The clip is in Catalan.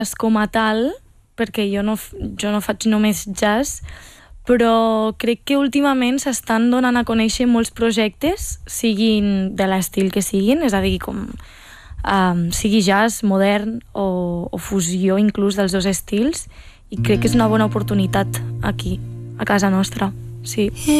com a tal, perquè jo no faig només jazz, però crec que últimament s'estan donant a conèixer molts projectes, siguin de l'estil que siguin, és a dir, com sigui jazz, modern o fusió inclús dels dos estils, i crec que és una bona oportunitat aquí, a casa nostra, sí.